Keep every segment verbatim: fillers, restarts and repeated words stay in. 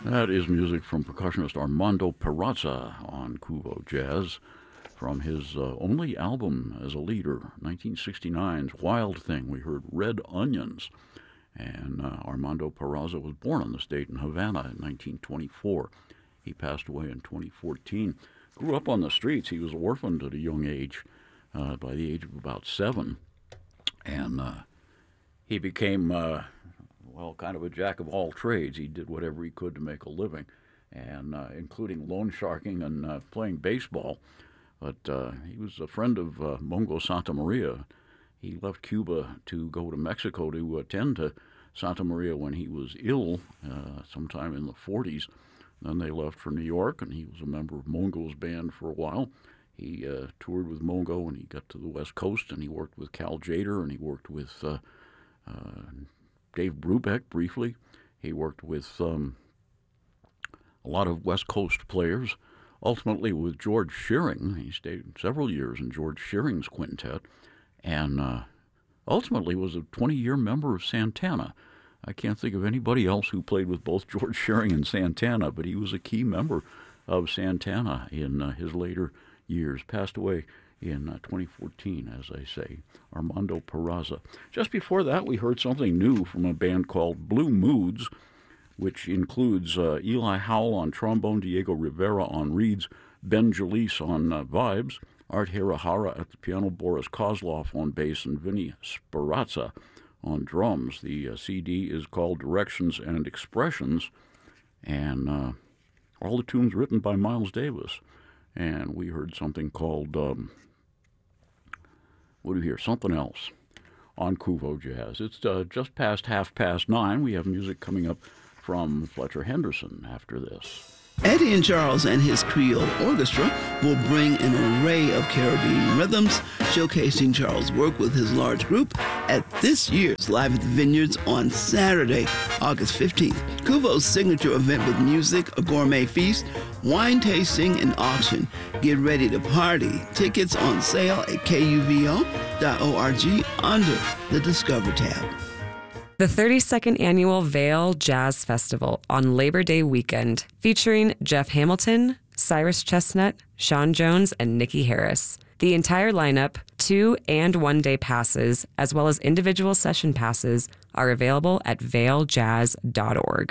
That is music from percussionist Armando Peraza on Kuvo Jazz from his uh, only album as a leader, nineteen sixty-nine's Wild Thing. We heard Red Onions. And uh, Armando Peraza was born on this date in Havana in nineteen twenty-four. He passed away in twenty fourteen. Grew up on the streets. He was orphaned at a young age, uh, by the age of about seven. And uh, he became... Uh, well, kind of a jack of all trades. He did whatever he could to make a living, and uh, including loan sharking and uh, playing baseball. But uh, he was a friend of uh, Mongo Santa Maria. He left Cuba to go to Mexico to attend to Santa Maria when he was ill, uh, sometime in the forties. Then they left for New York, and he was a member of Mongo's band for a while. He uh, toured with Mongo, and he got to the West Coast, and he worked with Cal Tjader, and he worked with... Uh, uh, Dave Brubeck, briefly. He worked with um, a lot of West Coast players, ultimately with George Shearing. He stayed several years in George Shearing's quintet, and uh, ultimately was a twenty-year member of Santana. I can't think of anybody else who played with both George Shearing and Santana, but he was a key member of Santana in uh, his later years. Passed away in uh, twenty fourteen, as I say, Armando Peraza. Just before that, we heard something new from a band called Blue Moods, which includes uh, Eli Howell on trombone, Diego Rivera on reeds, Ben Jalise on uh, vibes, Art Hirahara at the piano, Boris Kozlov on bass, and Vinny Sperazza on drums. The uh, C D is called Directions and Expressions, and uh, all the tunes written by Miles Davis. And we heard something called... Um, What do you hear? Something else on Kuvo Jazz. It's uh, just past half past nine. We have music coming up from Fletcher Henderson after this. Eddie and Charles and his Creole Orchestra will bring an array of Caribbean rhythms, showcasing Charles' work with his large group at this year's Live at the Vineyards on Saturday, August fifteenth. Kuvo's signature event with music, a gourmet feast, wine tasting, and auction. Get ready to party. Tickets on sale at K U V O dot org under the Discover tab. The thirty-second Annual Vail Jazz Festival on Labor Day weekend, featuring Jeff Hamilton, Cyrus Chestnut, Sean Jones, and Nikki Harris. The entire lineup, two and one day passes, as well as individual session passes, are available at vail jazz dot org.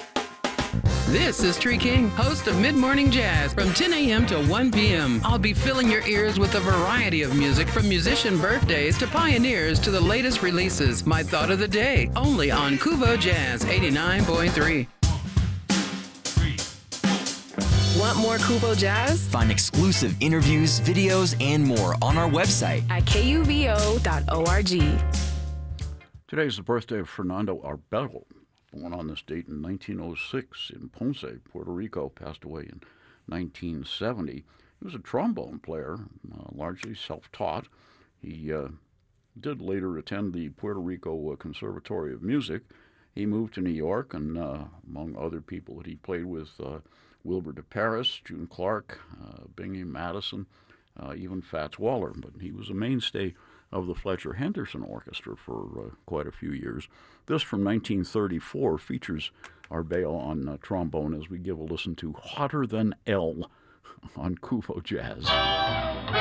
This is Tree King, host of Mid Morning Jazz from ten a.m. to one p.m. I'll be filling your ears with a variety of music from musician birthdays to pioneers to the latest releases. My thought of the day, only on Kuvo Jazz eighty-nine point three. Want more Kuvo Jazz? Find exclusive interviews, videos, and more on our website at K U V O dot org. Today's the birthday of Fernando Arbelo, born on this date in nineteen oh six in Ponce, Puerto Rico, passed away in nineteen seventy. He was a trombone player, uh, largely self-taught. He uh, did later attend the Puerto Rico Conservatory of Music. He moved to New York, and uh, among other people that he played with, uh, Wilbur de Paris, June Clark, uh, Bingham Madison, uh, even Fats Waller. But he was a mainstay of the Fletcher Henderson Orchestra for uh, quite a few years. This from nineteen thirty-four features Arbelo on uh, trombone as we give a listen to Hotter Than L on Kuvo Jazz.